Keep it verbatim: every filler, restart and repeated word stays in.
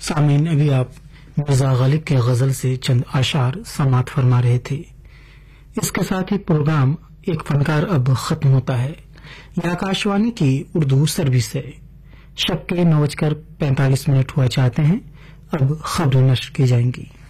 सामीन, अभी आप मिर्जा गालिब के गजल से चंद आशार समात फरमा रहे थे। इसके साथ ही प्रोग्राम एक फनकार अब खत्म होता है। यह आकाशवाणी की उर्दू सर्विस है। शब के नौ बजकर पैंतालीस मिनट हुआ चाहते हैं। अब खबरें नश्र की जाएंगी।